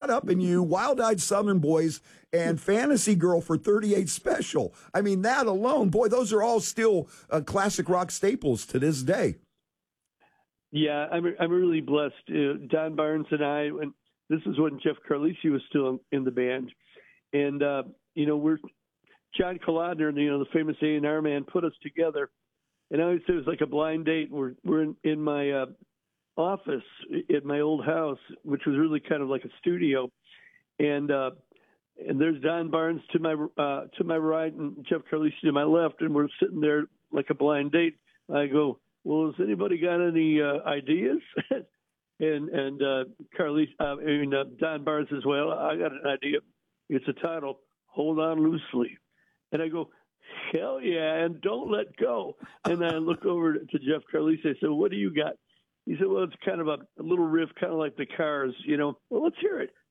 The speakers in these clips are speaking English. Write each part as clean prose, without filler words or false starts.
Caught Up in You, Wild Eyed Southern Boys, and Fantasy Girl for 38 Special. I mean, that alone, boy, those are all still classic rock staples to this day. Yeah, I'm really blessed. Don Barnes and I, and this is when Jeff Carlisi was still in the band, and we're John Kolodner, the famous A&R man, put us together, and I always say it was like a blind date. We're in my office at my old house, which was really kind of like a studio, and there's Don Barnes to my right and Jeff Carlisi to my left, and we're sitting there like a blind date. I go, well, has anybody got any ideas? and Don Barnes says, well, I got an idea. It's a title, Hold On Loosely. And I go, hell yeah, and don't let go. And I look over to Jeff Carlisi. I said, what do you got? He said, well, it's kind of a little riff, kind of like the Cars, Well, let's hear it.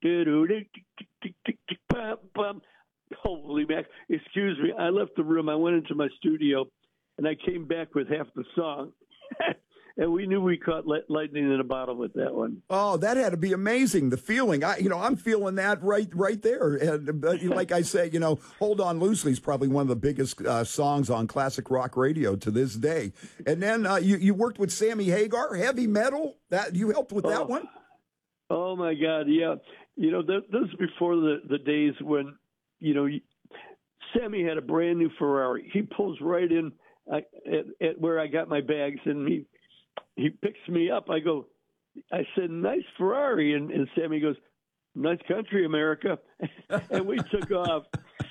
Holy mac. Excuse me. I left the room. I went into my studio, and I came back with half the song. And we knew we caught lightning in a bottle with that one. Oh, that had to be amazing. The feeling, I'm feeling that right there. And like I say, Hold On Loosely is probably one of the biggest songs on classic rock radio to this day. And then you worked with Sammy Hagar, heavy metal. That you helped with that one. Oh my God, yeah. This was before the days when Sammy had a brand new Ferrari. He pulls right in at where I got my bags, and he picks me up. I said, nice Ferrari. And Sammy goes, nice country, America. And we took off.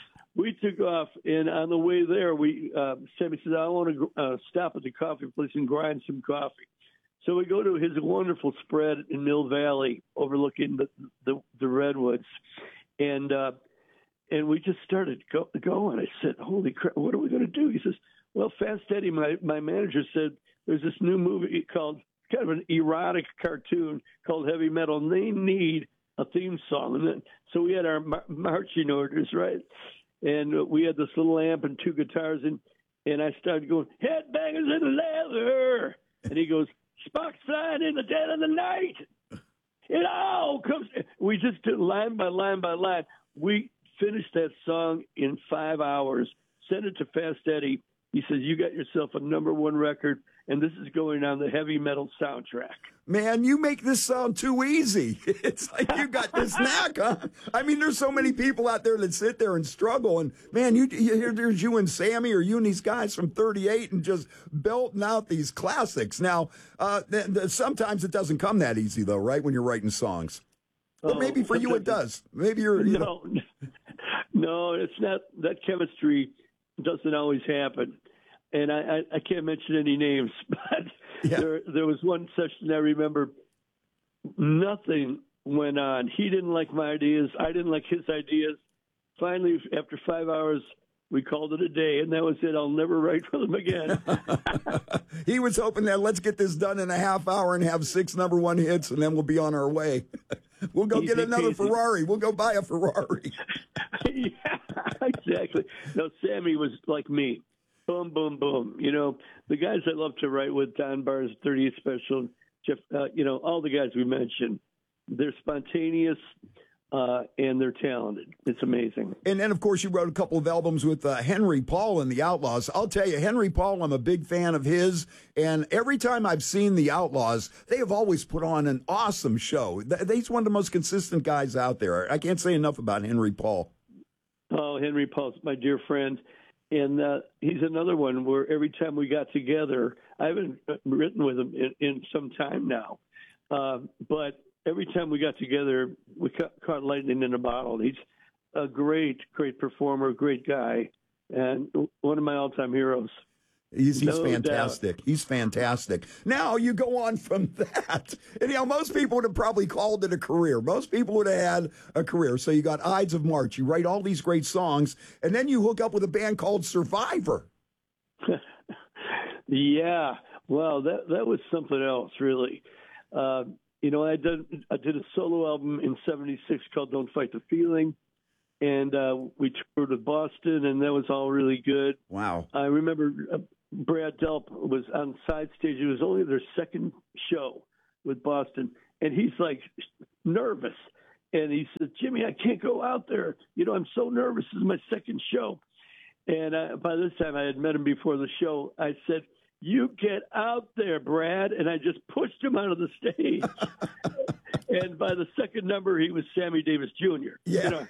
And on the way there, Sammy said, I want to stop at the coffee place and grind some coffee. So we go to his wonderful spread in Mill Valley overlooking the redwoods. And we just started going. I said, holy crap, what are we going to do? He says, well, Fast Eddie, my manager said, there's this new movie called, kind of an erotic cartoon called Heavy Metal, and they need a theme song. And then, so we had our marching orders, right? And we had this little amp and two guitars, and I started going, headbangers in leather. And he goes, sparks flying in the dead of the night. It all comes. We just did line by line by line. We finished that song in 5 hours, sent it to Fast Eddie. He says, you got yourself a #1 record, and this is going on the heavy metal soundtrack. Man, you make this sound too easy. It's like you got this knack, huh? I mean, there's so many people out there that sit there and struggle, and, man, there's you and Sammy or you and these guys from 38 and just belting out these classics. Now, sometimes it doesn't come that easy, though, right, when you're writing songs? Or maybe for you it does. Maybe you're, No, it's not. That chemistry doesn't always happen. And I can't mention any names, but there was one session I remember nothing went on. He didn't like my ideas. I didn't like his ideas. Finally, after 5 hours, we called it a day, and that was it. I'll never write for them again. He was hoping that let's get this done in a half hour and have 6 #1 hits, and then we'll be on our way. We'll go get another Ferrari. We'll go buy a Ferrari. Yeah, exactly. No, Sammy was like me. Boom, boom, boom. The guys I love to write with, Don Barnes, 38 Special, Jeff, all the guys we mentioned, they're spontaneous and they're talented. It's amazing. And then, of course, you wrote a couple of albums with Henry Paul and the Outlaws. I'll tell you, Henry Paul, I'm a big fan of his. And every time I've seen the Outlaws, they have always put on an awesome show. He's one of the most consistent guys out there. I can't say enough about Henry Paul. Oh, Henry Paul's my dear friend. And he's another one where every time we got together, I haven't written with him in some time now, but every time we got together, we caught lightning in a bottle. He's a great, great performer, great guy, and one of my all-time heroes. He's fantastic. Doubt. He's fantastic. Now you go on from that. And, most people would have probably called it a career. Most people would have had a career. So you got Ides of March. You write all these great songs, and then you hook up with a band called Survivor. Yeah. Well, that was something else, really. I did a solo album in '76 called Don't Fight the Feeling. And we toured with Boston, and that was all really good. Wow. I remember Brad Delp was on side stage. It was only their second show with Boston, and he's like nervous. And he said, Jimmy, I can't go out there. I'm so nervous. This is my second show. And by this time, I had met him before the show. I said, you get out there, Brad. And I just pushed him out of the stage. And by the second number, he was Sammy Davis Jr. Yeah.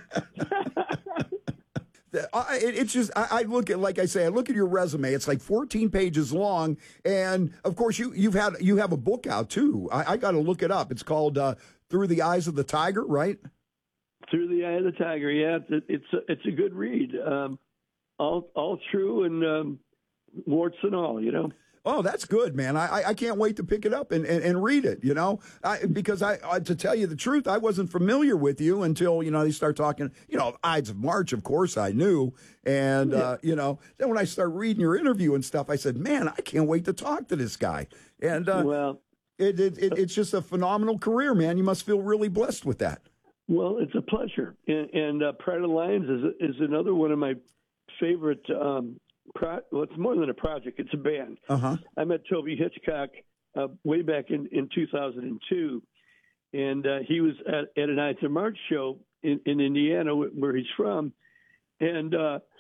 It's just, I look at, like I say, I look at your resume. It's like 14 pages long. And of course, you have a book out too. I got to look it up. It's called Through the Eyes of the Tiger, right? Through the Eye of the Tiger. Yeah. It's a good read. All true and warts and all, Oh, that's good, man. I can't wait to pick it up and read it, because to tell you the truth, I wasn't familiar with you until, they start talking, Ides of March, of course I knew. And, then when I start reading your interview and stuff, I said, man, I can't wait to talk to this guy. And it's just a phenomenal career, man. You must feel really blessed with that. Well, it's a pleasure. And Pride of the Lions is another one of my favorite it's more than a project. It's a band. Uh-huh. I met Toby Hitchcock way back in 2002, and he was at an Ides of March show in Indiana, where he's from, and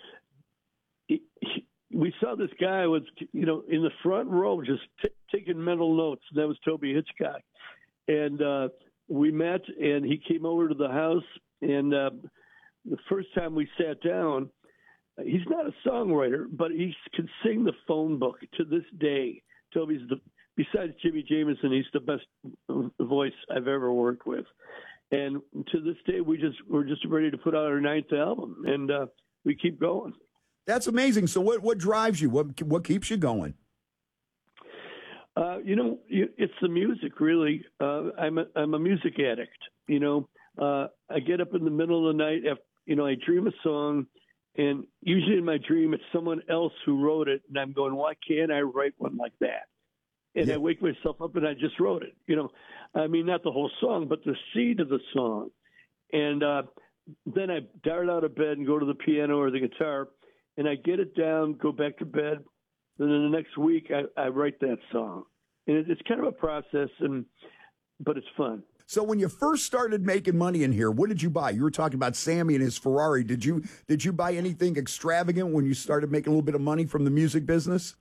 we saw this guy was, in the front row just taking mental notes. And that was Toby Hitchcock, and we met, and he came over to the house, and the first time we sat down. He's not a songwriter, but he can sing the phone book to this day. Toby's besides Jimmy Jamison, he's the best voice I've ever worked with. And to this day, we're just ready to put out our 9th album, and we keep going. That's amazing. So what drives you? What keeps you going? It's the music, really. I'm a music addict. I get up in the middle of the night after, I dream a song. And usually in my dream, it's someone else who wrote it. And I'm going, why can't I write one like that? And I wake myself up and I just wrote it. Not the whole song, but the seed of the song. And then I dart out of bed and go to the piano or the guitar. And I get it down, go back to bed. And then the next week, I write that song. And it's kind of a process, but it's fun. So when you first started making money in here, what did you buy? You were talking about Sammy and his Ferrari. Did you buy anything extravagant when you started making a little bit of money from the music business?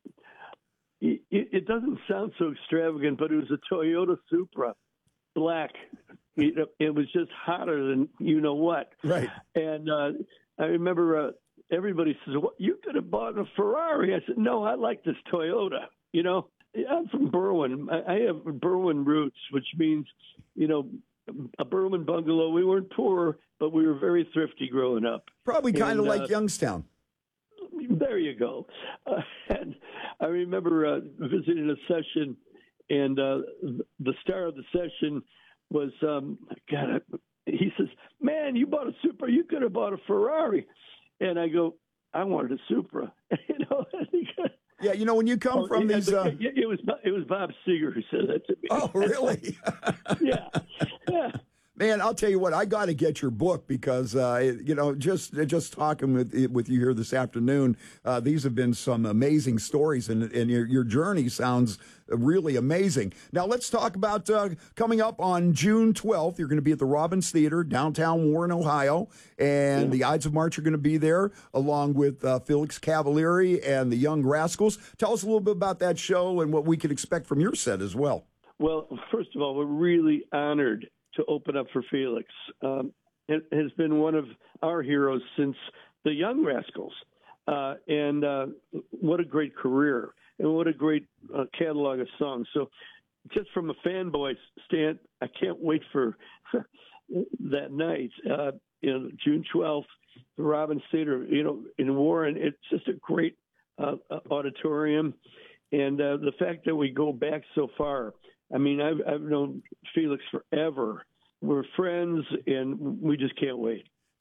It doesn't sound so extravagant, but it was a Toyota Supra, black. It was just hotter than what. Right. And I remember everybody says, well, you could have bought a Ferrari. I said, no, I like this Toyota, I'm from Berwyn. I have Berwyn roots, which means, a Berwyn bungalow. We weren't poor, but we were very thrifty growing up. Probably kind of like Youngstown. There you go. And I remember visiting a session, and the star of the session was, he says, man, you bought a Supra. You could have bought a Ferrari. And I go, I wanted a Supra. Yeah, when you come from these... It was Bob Seger who said that to me. Oh, really? Yeah. Man, I'll tell you what, I got to get your book because, just talking with you here this afternoon, these have been some amazing stories, and your journey sounds really amazing. Now, let's talk about coming up on June 12th. You're going to be at the Robbins Theater, downtown Warren, Ohio, and the Ides of March are going to be there, along with Felix Cavalieri and the Young Rascals. Tell us a little bit about that show and what we can expect from your set as well. Well, first of all, we're really honored to open up for Felix. It has been one of our heroes since the Young Rascals. And what a great career and what a great catalog of songs. So just from a fanboy stand, I can't wait for that night. June 12th, the Robbins Theater, in Warren. It's just a great auditorium. And the fact that we go back so far, I've known Felix forever. We're friends, and we just can't wait.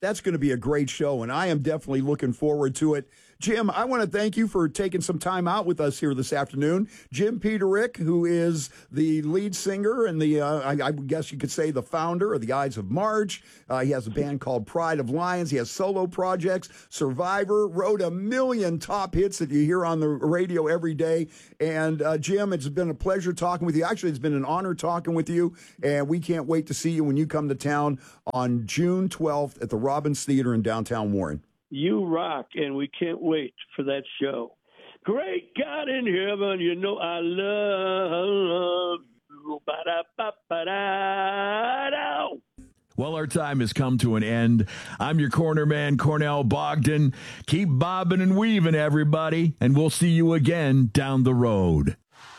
That's going to be a great show, and I am definitely looking forward to it. Jim, I want to thank you for taking some time out with us here this afternoon. Jim Peterick, who is the lead singer and I guess you could say the founder of the Ides of March. He has a band called Pride of Lions. He has solo projects. Survivor, wrote 1 million top hits that you hear on the radio every day. And Jim, it's been a pleasure talking with you. Actually, it's been an honor talking with you, and we can't wait to see you when you come to town on June 12th at the Robbins Theater in downtown Warren. You rock, and we can't wait for that show. Great God in heaven, you know I love you. Ba-da-ba-ba-da-da. Well, our time has come to an end. I'm your corner man, Cornell Bogdan. Keep bobbing and weaving, everybody, and we'll see you again down the road.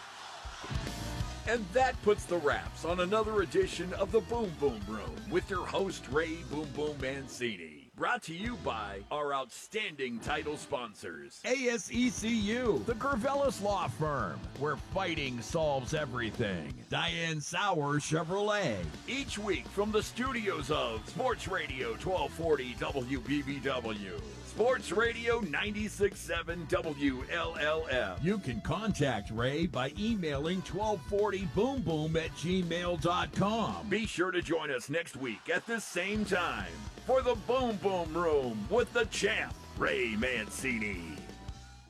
And that puts the wraps on another edition of the Boom Boom Room with your host, Ray Boom Boom Mancini. Brought to you by our outstanding title sponsors. ASECU, the Gervelis Law Firm, where fighting solves everything. Diane Sauer Chevrolet. Each week from the studios of Sports Radio 1240 WBBW. Sports Radio 96.7 WLLM. You can contact Ray by emailing 1240boomboom@gmail.com. Be sure to join us next week at this same time for the Boom Boom Room with the champ, Ray Mancini.